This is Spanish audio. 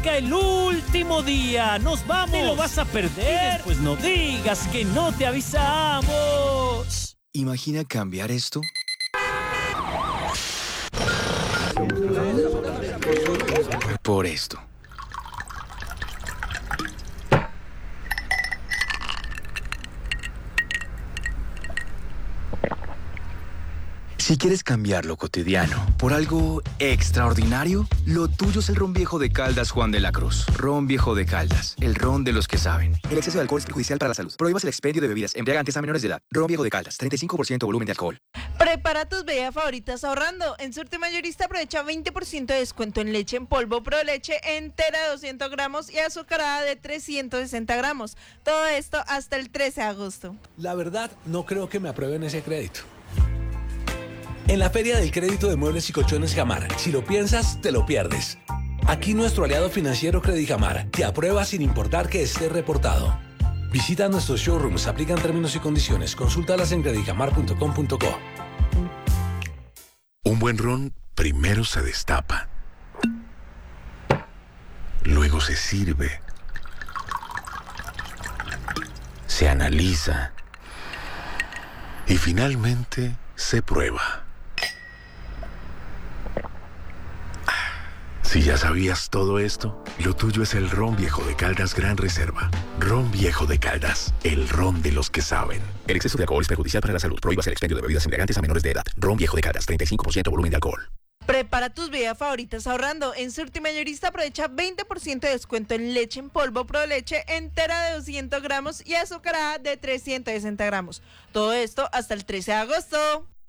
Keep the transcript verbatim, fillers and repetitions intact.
arranca el último día. ¡Nos vamos! ¿Te lo vas a perder? Pues no digas que no te avisamos. Imagina cambiar esto por esto. Si quieres cambiar lo cotidiano por algo extraordinario, lo tuyo es el ron viejo de Caldas Juan de la Cruz. Ron viejo de Caldas, el ron de los que saben. El exceso de alcohol es perjudicial para la salud. Prohíbas el expendio de bebidas embriagantes a menores de edad. Ron viejo de Caldas, treinta y cinco por ciento volumen de alcohol. Prepara tus bebidas favoritas ahorrando. En Surte Mayorista aprovecha veinte por ciento de descuento en leche en polvo Pro Leche entera de doscientos gramos y azucarada de trescientos sesenta gramos. Todo esto hasta el trece de agosto. La verdad, no creo que me aprueben ese crédito. En la Feria del Crédito de Muebles y Colchones Jamar, si lo piensas, te lo pierdes. Aquí nuestro aliado financiero Credijamar te aprueba sin importar que esté reportado. Visita nuestros showrooms, aplican términos y condiciones. Consúltalas en credijamar punto com punto co. Un buen ron primero se destapa. Luego se sirve. Se analiza. Y finalmente se prueba. Si ya sabías todo esto, lo tuyo es el ron viejo de Caldas Gran Reserva. Ron viejo de Caldas, el ron de los que saben. El exceso de alcohol es perjudicial para la salud. Prohíbas el expendio de bebidas embriagantes a menores de edad. Ron viejo de Caldas, treinta y cinco por ciento volumen de alcohol. Prepara tus bebidas favoritas ahorrando. En Surte Mayorista aprovecha veinte por ciento de descuento en leche en polvo Pro Leche entera de doscientos gramos y azucarada de trescientos sesenta gramos. Todo esto hasta el trece de agosto.